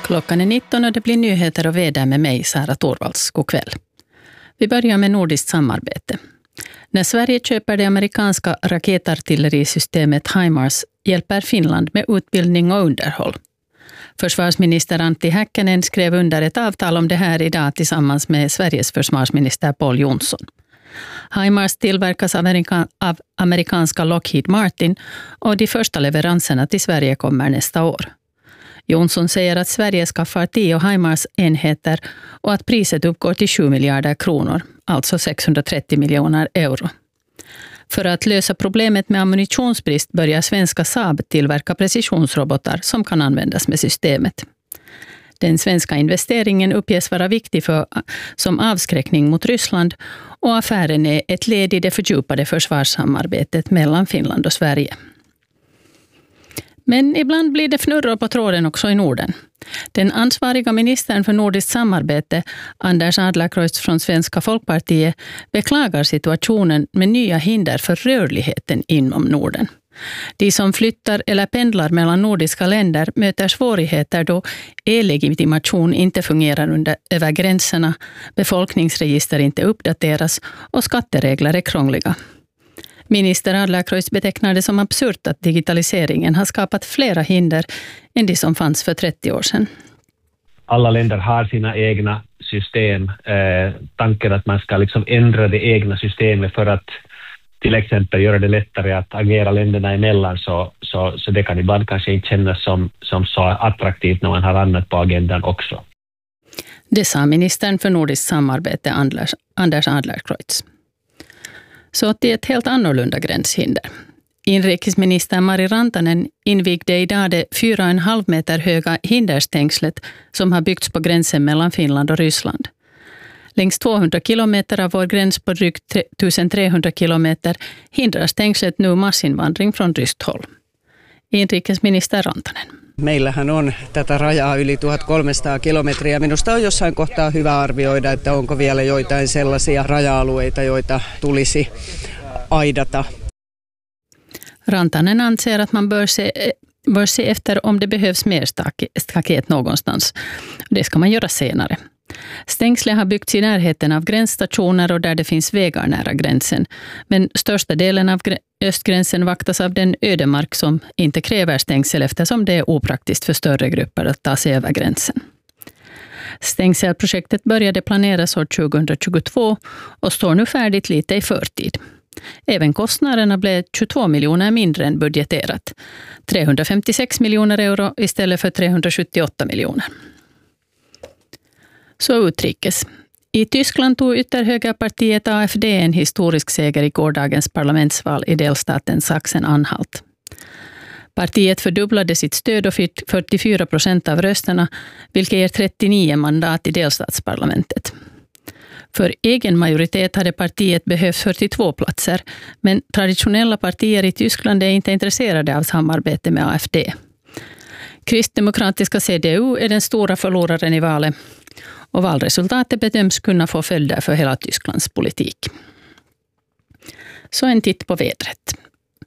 Klockan är 19 och det blir nyheter och väder med mig, Sara Torvalds. God kväll. Vi börjar med nordiskt samarbete. När Sverige köper det amerikanska raketartillerisystemet HIMARS hjälper Finland med utbildning och underhåll. Försvarsminister Antti Häkkänen skrev under ett avtal om det här idag tillsammans med Sveriges försvarsminister Pål Jonsson. HIMARS tillverkas av amerikanska Lockheed Martin och de första leveranserna till Sverige kommer nästa år. Jonsson säger att Sverige skaffar 10 HIMARS-enheter och att priset uppgår till 7 miljarder kronor, alltså 630 miljoner euro. För att lösa problemet med ammunitionsbrist börjar svenska Saab tillverka precisionsrobotar som kan användas med systemet. Den svenska investeringen uppges vara viktig som avskräckning mot Ryssland och affären är ett led i det fördjupade försvarssamarbetet mellan Finland och Sverige. Men ibland blir det fnurror på tråden också i Norden. Den ansvariga ministern för nordiskt samarbete, Anders Adlercreutz från Svenska Folkpartiet, beklagar situationen med nya hinder för rörligheten inom Norden. De som flyttar eller pendlar mellan nordiska länder möter svårigheter då e-legitimation inte fungerar över gränserna, befolkningsregister inte uppdateras och skatteregler är krångliga. Minister Adlercreutz betecknar det som absurt att digitaliseringen har skapat flera hinder än de som fanns för 30 år sedan. Alla länder har sina egna system. Tanken att man ska liksom ändra det egna systemet för att till exempel göra det lättare att agera länderna emellan så det kan ibland kanske inte kännas som så attraktivt när man har annat på agendan också. Det sa ministern för nordiskt samarbete Anders Adlercreutz. Så till ett helt annorlunda gränshinder. Inrikesminister Mari Rantanen invigde idag det 4,5 meter höga hinderstängslet som har byggts på gränsen mellan Finland och Ryssland. Längs 200 kilometer av vår gräns på drygt 1300 kilometer hindrar stängslet nu massinvandring från ryskt håll. Inrikesminister Rantanen. Meillähän on tätä rajaa yli 1300 kilometriä. Minusta on jossain kohtaa hyvä arvioida, että onko vielä joitain sellaisia raja-alueita, joita tulisi aidata. Rantanen anser att man bör se efter om det behövs mer staket någonstans. Det ska man göra senare. Stängslet har byggts i närheten av gränsstationer och där det finns vägar nära gränsen. Men största delen av östgränsen vaktas av den ödemark som inte kräver stängsel eftersom det är opraktiskt för större grupper att ta sig över gränsen. Stängselprojektet började planeras år 2022 och står nu färdigt lite i förtid. Även kostnaderna blev 22 miljoner mindre än budgeterat. 356 miljoner euro istället för 378 miljoner. Så utrikes. I Tyskland tog ytterhögerpartiet AfD en historisk seger i gårdagens parlamentsval i delstaten Sachsen-Anhalt. Partiet fördubblade sitt stöd och fick 44% av rösterna, vilket ger 39 mandat i delstatsparlamentet. För egen majoritet hade partiet behövt 42 platser, men traditionella partier i Tyskland är inte intresserade av samarbete med AfD. Kristdemokratiska CDU är den stora förloraren i valet och valresultatet bedöms kunna få följder för hela Tysklands politik. Så en titt på vädret.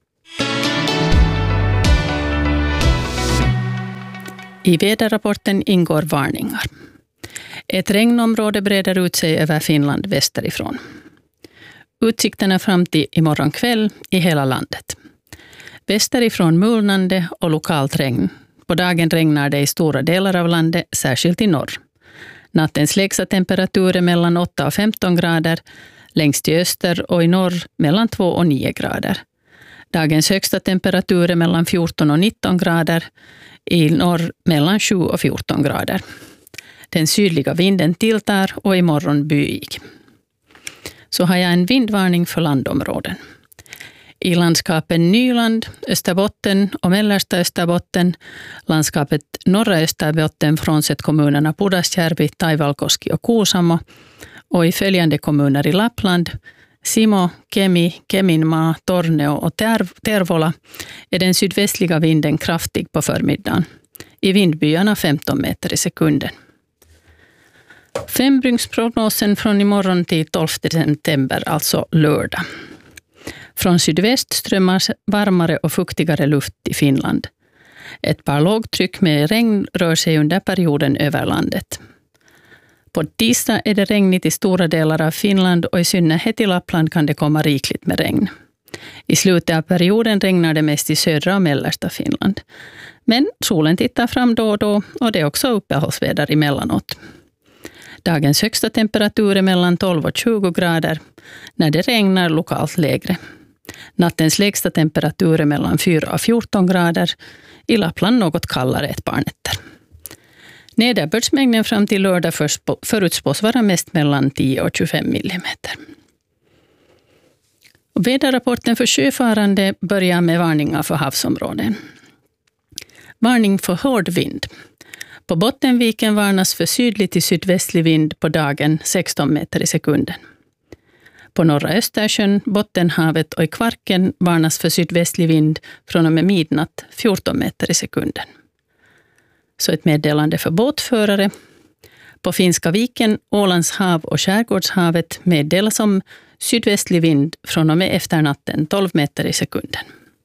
I väderrapporten ingår varningar. Ett regnområde breder ut sig över Finland västerifrån. Utsikterna fram till imorgon kväll i hela landet. Västerifrån mulnande och lokalt regn. På dagen regnar det i stora delar av landet, särskilt i norr. Nattens lägsta temperatur är mellan 8 och 15 grader, längst i öster och i norr mellan 2 och 9 grader. Dagens högsta temperatur är mellan 14 och 19 grader, i norr mellan 7 och 14 grader. Den sydliga vinden tilltar och imorgon byig. Så har jag en vindvarning för landområden. I landskapen Nyland, Österbotten och mellersta Österbotten, landskapet norra Österbotten frånsett kommunerna Pudasjärvi, Taivalkoski och Kuusamo och i följande kommuner i Lappland, Simo, Kemi, Keminmaa, Torneo och Tervola är den sydvästliga vinden kraftig på förmiddagen. I vindbyarna 15 meter i sekunden. Fembryggsprognosen från imorgon till 12 september, alltså lördag. Från sydväst strömmar varmare och fuktigare luft i Finland. Ett par lågtryck med regn rör sig under perioden över landet. På tisdag är det regnigt i stora delar av Finland och i synnerhet i Lappland kan det komma rikligt med regn. I slutet av perioden regnar det mest i södra och mellersta Finland. Men solen tittar fram då och det är också uppehållsväder emellanåt. Dagens högsta temperatur är mellan 12 och 20 grader. När det regnar lokalt lägre. Nattens lägsta temperatur är mellan 4 och 14 grader. I Lappland något kallare ett par nätter. Nederbördsmängden fram till lördag förutspås vara mest mellan 10 och 25 millimeter. Och väderrapporten för sjöfarande börjar med varningar för havsområden. Varning för hård vind. På Bottenviken varnas för sydlig till sydvästlig vind på dagen 16 meter i sekunden. På norra Östersjön, Bottenhavet och i Kvarken varnas för sydvästlig vind från och med midnatt 14 meter i sekunden. Så ett meddelande för båtförare. På Finska viken, Ålands hav och Skärgårdshavet meddelas om sydvästlig vind från och med efter natten 12 meter i sekunden.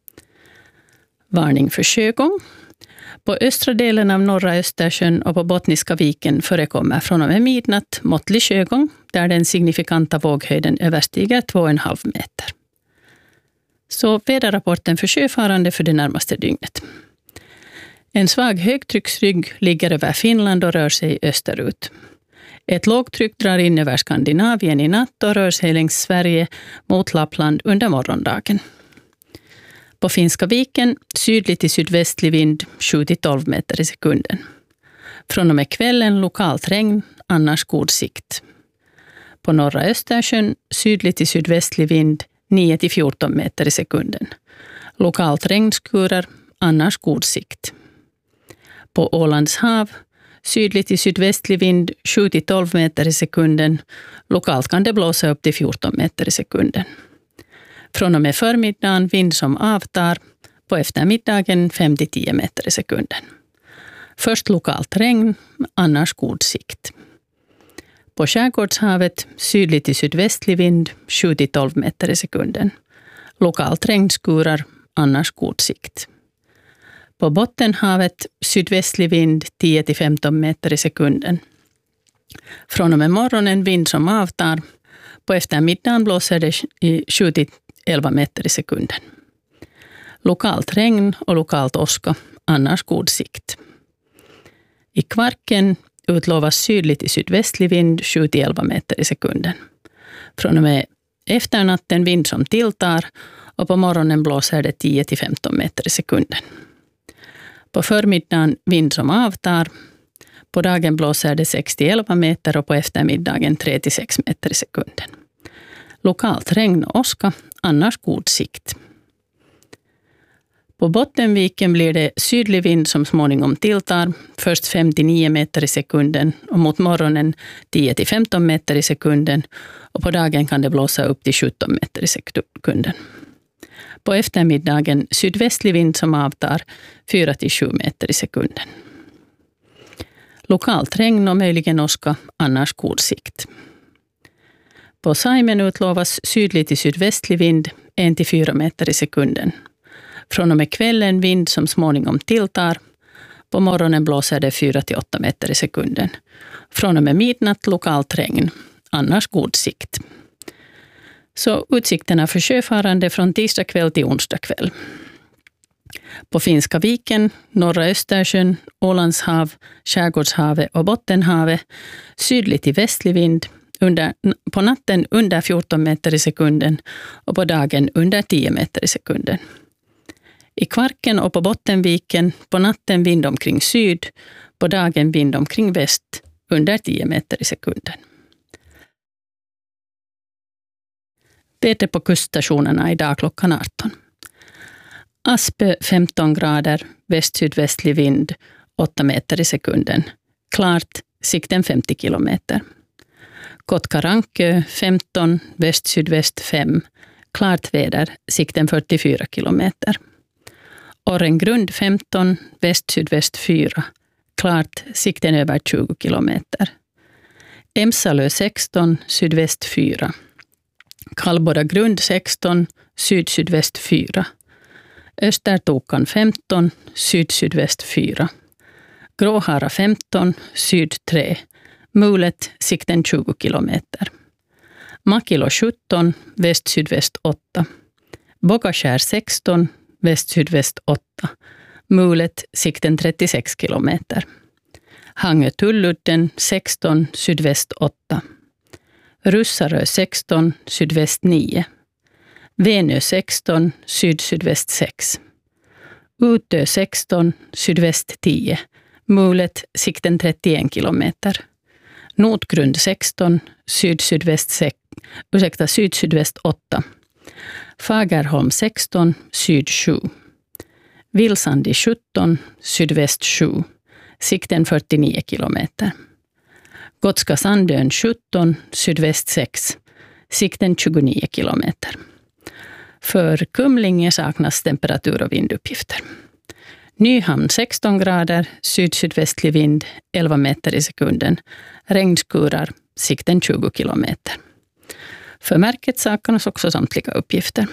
Varning för sjögång. På östra delen av norra Östersjön och på Bottniska viken förekommer från och med midnatt måttlig sjögång där den signifikanta våghöjden överstiger 2,5 meter. Så väderrapporten för sjöfarande för det närmaste dygnet. En svag högtrycksrygg ligger över Finland och rör sig österut. Ett lågtryck drar in över Skandinavien i natt och rör sig längs Sverige mot Lappland under morgondagen. På Finska viken sydlig till sydvästlig vind 7-12 meter i sekunden. Från och med kvällen lokalt regn, annars god sikt. På norra Östersjön sydlig till sydvästlig vind 9-14 meter i sekunden. Lokalt regnskurar, annars god sikt. På Ålands hav sydlig till sydvästlig vind 7-12 meter i sekunden. Lokalt kan det blåsa upp till 14 meter i sekunden. Från och med förmiddagen vind som avtar, på eftermiddagen 5-10 meter i sekunden. Först lokalt regn, annars god sikt. På Skärgårdshavet sydlig till sydvästlig vind 7-12 meter i sekunden. Lokalt regnskurar, annars god sikt. På Bottenhavet sydvästlig vind 10-15 meter i sekunden. Från och med morgonen vind som avtar, på eftermiddagen blåser det i 7-11 meter i sekunden. Lokalt regn och lokalt åska, annars god sikt. I Kvarken utlovas sydlig till sydvästlig vind 7-11 meter i sekunden. Från och med efternatten vind som tilltar och på morgonen blåser det 10-15 meter i sekunden. På förmiddagen vind som avtar, på dagen blåser det 6-11 meter och på eftermiddagen 3-6 meter i sekunden. Lokalt regn och åska, annars god sikt. På Bottenviken blir det sydlig vind som småningom tilltar, först 5-9 meter i sekunden och mot morgonen 10-15 meter i sekunden och på dagen kan det blåsa upp till 17 meter i sekunden. På eftermiddagen sydvästlig vind som avtar 4-7 meter i sekunden. Lokalt regn och möjligen åska, annars god sikt. På Saimen utlovas sydlig till sydvästlig vind 1-4 meter i sekunden. Från och med kvällen vind som småningom tilltar. På morgonen blåser det 4-8 meter i sekunden. Från och med midnatt lokalt regn, annars god sikt. Så utsikterna för sjöfarande från tisdag kväll till onsdag kväll. På Finska viken, norra Östersjön, Ålands hav, Skärgårdshavet och Bottenhavet sydlig till västlig vind på natten under 14 meter i sekunden och på dagen under 10 meter i sekunden. I Kvarken och på Bottenviken på natten vind omkring syd, på dagen vind omkring väst under 10 meter i sekunden. Väder på kuststationerna idag klockan 18. Aspö 15 grader, väst-sydvästlig vind 8 meter i sekunden. Klart, sikten 50 kilometer. Kotkarankö 15, väst-sydväst 5. Klart väder, sikten 44 kilometer. Orrengrund 15, väst-sydväst 4. Klart, sikten över 20 kilometer. Emsalö 16, sydväst 4. Kallborra grund 16, syd-sydväst 4. Östertokan 15, syd-sydväst 4. Gråhara 15, syd 3. Mulet, sikten 20 kilometer. Makilo 17, väst-sydväst 8. Bogaskär 16, väst-sydväst 8. Mulet, sikten 36 kilometer. Hangö-Tulludden 16, sydväst 8. Russarö 16, sydväst 9. Venö 16, syd-sydväst 6. Utö 16, sydväst 10. Mulet, sikten 31 kilometer. Notgrund 16, syd-sydväst 8. Fagerholm 16, syd 7. Vilsandi 17, sydväst 7. Sikten 49 kilometer. Gotska Sandön 17, sydväst 6. Sikten 29 kilometer. För Kumlinge saknas temperatur- och vinduppgifter. Nyhamn 16 grader, syd-sydvästlig vind 11 meter i sekunden. Regnskurar, sikten 20 kilometer. För märket saknas också samtliga uppgifter.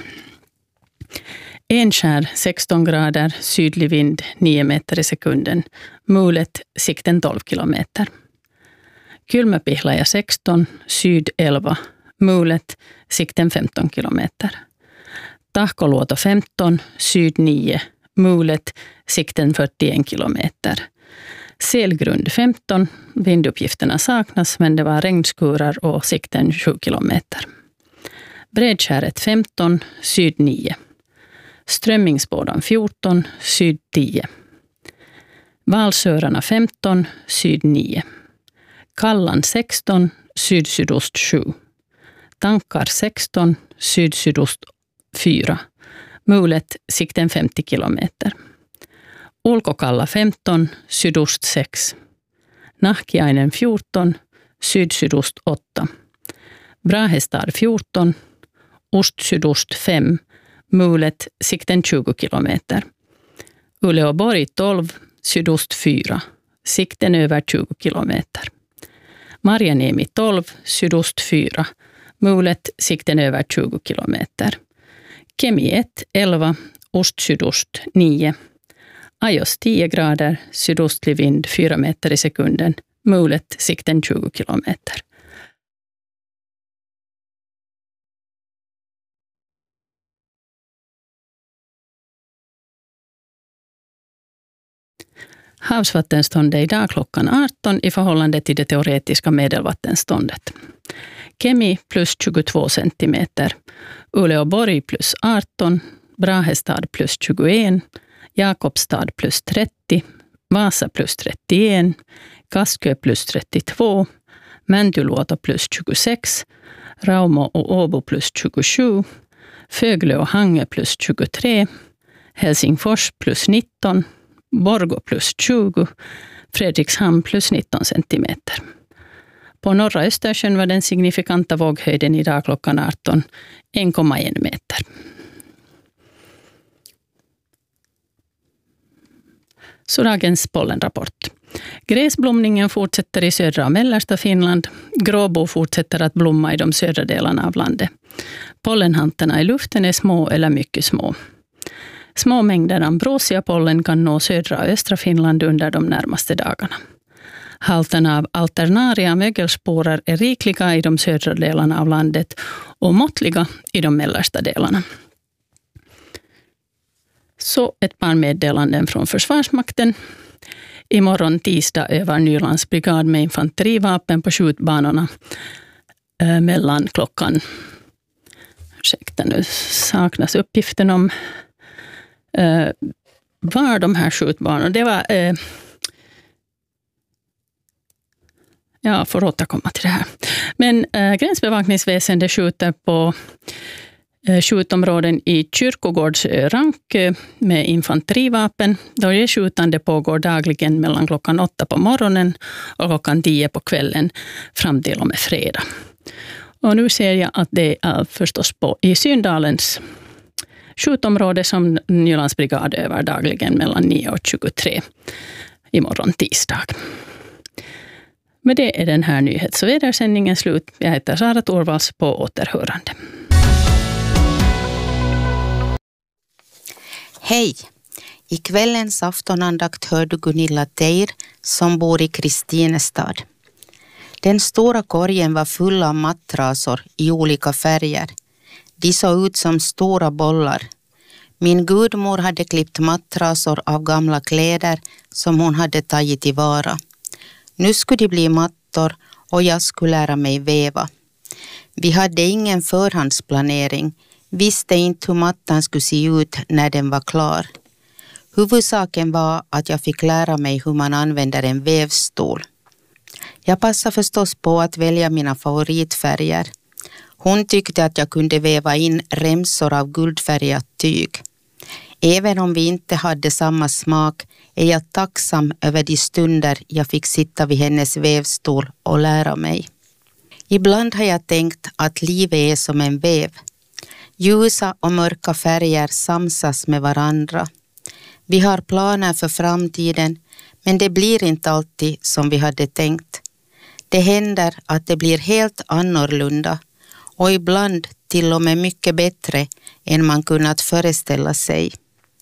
Enskär 16 grader, sydlig vind 9 meter i sekunden. Mulet, sikten 12 kilometer. Kylmäpihlaja 16, syd 11. Mulet, sikten 15 kilometer. Tahkoluoto 15, syd 9. Mulet, sikten 41 kilometer. Selgrund 15, vinduppgifterna saknas men det var regnskurar och sikten 7 kilometer. Bredskäret 15, syd 9. Strömmingsbådan 14, syd 10. Valsörarna 15, syd 9. Kallan 16, syd-sydost 7. Tankar 16, syd-sydost 4. Mulet, sikten 50 kilometer. Ulkokalla 15, sydost 6. Nahkiainen 14, syd-sydost 8. Brahestad 14, ost-sydost 5. Mulet, sikten 20 kilometer. Uleåborg 12, sydost 4. Sikten över 20 kilometer. Marjaniemi 12, sydost 4. Mulet, sikten över 20 kilometer. Kemi 1, 11, ost-sydost 9. Ajos 10 grader, sydostlig vind 4 meter i sekunden. Mulet, sikten 20 kilometer. Havsvattenståndet idag klockan 18 i förhållande till det teoretiska medelvattenståndet. Kemi plus 22 centimeter. Uleåborg plus 18. Brahestad plus 21. Jakobstad plus 30. Vasa plus 31. Kaskö plus 32. Mäntyluoto plus 26. Raumo och Åbo plus 27. Föglö och Hangö plus 23. Helsingfors plus 19. Borgå plus 20, Fredrikshamn plus 19 centimeter. På norra Östersjön var den signifikanta våghöjden idag klockan 18 1,1 meter. Så dagens pollenrapport. Gräsblomningen fortsätter i södra och mellersta Finland. Gråbo fortsätter att blomma i de södra delarna av landet. Pollenhalterna i luften är små eller mycket små. Små mängder ambrosiapollen kan nå södra och östra Finland under de närmaste dagarna. Halterna av alternaria mögelsporer är rikliga i de södra delarna av landet och måttliga i de mellersta delarna. Så ett par meddelanden från Försvarsmakten. Imorgon tisdag övar Nylands brigad med infanterivapen på skjutbanorna mellan klockan... Ursäkta, nu saknas uppgiften om var de här skjutbanorna. Det var... jag får återkomma till det här. Men gränsbevakningsväsendet skjuter på skjutområden i Kyrkogårdsö Rankö med infanterivapen. Då det skjutande pågår dagligen mellan klockan 8 på morgonen och klockan 10 på kvällen fram till och med fredag. Och nu ser jag att det är förstås i Syndalens skjutområde som Nylands brigad övar dagligen mellan 9 och 23 imorgon tisdag. Med det är den här nyhets- och vädersändningen slut. Jag heter Sara Torvalds, på återhörande. Hej! I kvällens aftonandakt hör du Gunilla Teir som bor i Kristinestad. Den stora korgen var full av mattrasor i olika färger. De såg ut som stora bollar. Min gudmor hade klippt mattrasor av gamla kläder som hon hade tagit tillvara. Nu skulle de bli mattor och jag skulle lära mig väva. Vi hade ingen förhandsplanering, visste inte hur mattan skulle se ut när den var klar. Huvudsaken var att jag fick lära mig hur man använder en vävstol. Jag passade förstås på att välja mina favoritfärger. Hon tyckte att jag kunde väva in remsor av guldfärgat tyg. Även om vi inte hade samma smak är jag tacksam över de stunder jag fick sitta vid hennes vävstol och lära mig. Ibland har jag tänkt att livet är som en väv. Ljusa och mörka färger samsas med varandra. Vi har planer för framtiden, men det blir inte alltid som vi hade tänkt. Det händer att det blir helt annorlunda och ibland till och med mycket bättre än man kunnat föreställa sig.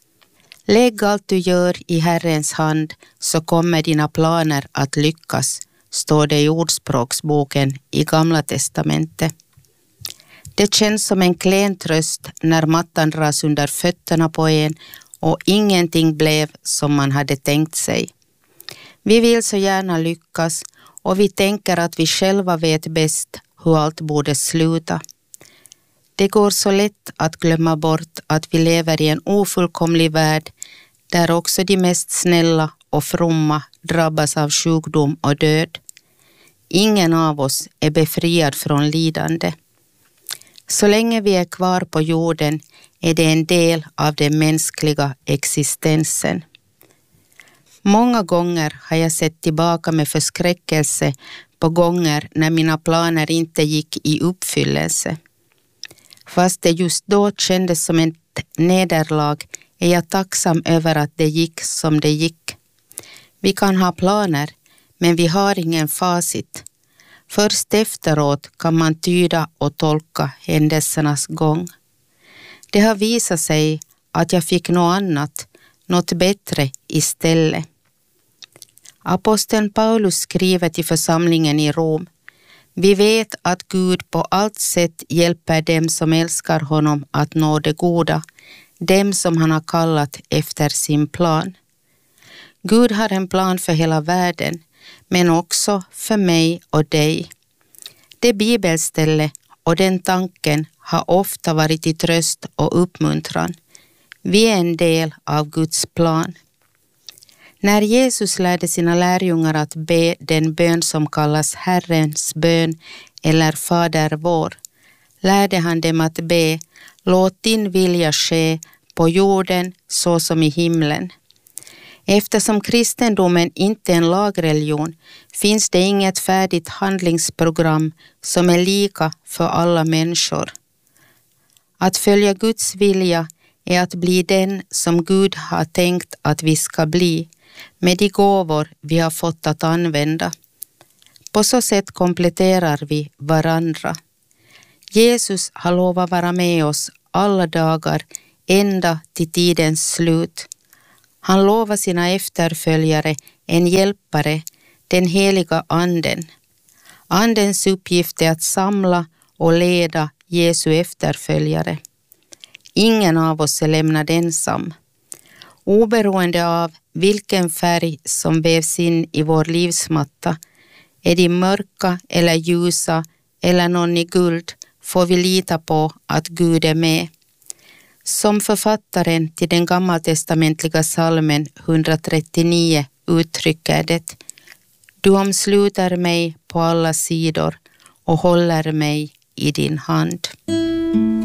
Lägg allt du gör i Herrens hand så kommer dina planer att lyckas, står det i Ordspråksboken i Gamla testamentet. Det känns som en klen tröst när mattan dras under fötterna på en och ingenting blev som man hade tänkt sig. Vi vill så gärna lyckas och vi tänker att vi själva vet bäst hur allt borde sluta. Det går så lätt att glömma bort att vi lever i en ofullkomlig värld där också de mest snälla och fromma drabbas av sjukdom och död. Ingen av oss är befriad från lidande. Så länge vi är kvar på jorden är det en del av den mänskliga existensen. Många gånger har jag sett tillbaka med förskräckelse på gånger när mina planer inte gick i uppfyllelse. Fast det just då kändes som ett nederlag är jag tacksam över att det gick som det gick. Vi kan ha planer, men vi har ingen facit. Först efteråt kan man tyda och tolka händelsernas gång. Det har visat sig att jag fick något annat, något bättre istället. Aposteln Paulus skriver till församlingen i Rom: Vi vet att Gud på allt sätt hjälper dem som älskar honom att nå det goda, dem som han har kallat efter sin plan. Gud har en plan för hela världen, men också för mig och dig. Det bibelställe och den tanken har ofta varit till tröst och uppmuntran. Vi är en del av Guds plan. När Jesus lärde sina lärjungar att be den bön som kallas Herrens bön eller Fader vår, lärde han dem att be: Låt din vilja ske på jorden så som i himlen. Eftersom kristendomen inte är en lagreligion finns det inget färdigt handlingsprogram som är lika för alla människor. Att följa Guds vilja är att bli den som Gud har tänkt att vi ska bli, med de gåvor vi har fått att använda. På så sätt kompletterar vi varandra. Jesus har lovat vara med oss alla dagar ända till tidens slut. Han lovar sina efterföljare en hjälpare, den heliga anden. Andens uppgift är att samla och leda Jesu efterföljare. Ingen av oss är lämnad ensam. Oberoende av vilken färg som vävs in i vår livsmatta, är de mörka eller ljusa eller någon i guld, får vi lita på att Gud är med. Som författaren till den gammaltestamentliga psalmen 139 uttrycker det: Du omsluter mig på alla sidor och håller mig i din hand.